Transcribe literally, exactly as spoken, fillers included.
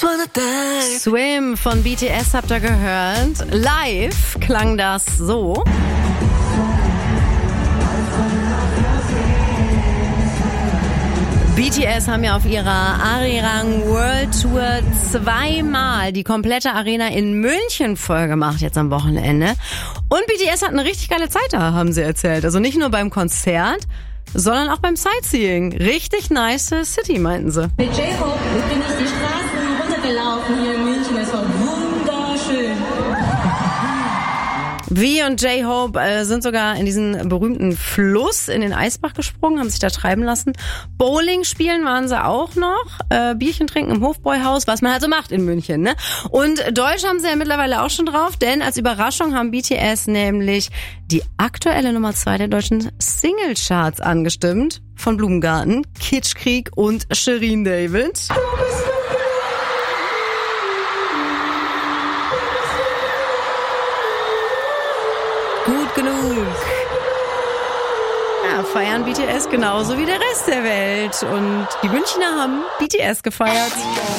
Swim von B T S habt ihr gehört. Live klang das so. B T S haben ja auf ihrer Arirang World Tour zweimal die komplette Arena in München voll gemacht jetzt am Wochenende. Und B T S hat eine richtig geile Zeit da, haben sie erzählt. Also nicht nur beim Konzert, sondern auch beim Sightseeing. Richtig nice City, meinten sie. Mit J-Hope bin ich die Straßen runtergelaufen hier in München. Es war wunderschön. V und J-Hope äh, sind sogar in diesen berühmten Fluss in den Eisbach gesprungen, haben sich da treiben lassen. Bowling spielen waren sie auch noch. Äh, Bierchen trinken im Hofbräuhaus, was man halt so macht in München, ne? Und Deutsch haben sie ja mittlerweile auch schon drauf, denn als Überraschung haben B T S nämlich die aktuelle Nummer zwei der deutschen Singlecharts angestimmt. Von Blumengarten, Kitschkrieg und Shirin David. Gut genug. Ja, feiern B T S genauso wie der Rest der Welt. Und die Münchner haben B T S gefeiert.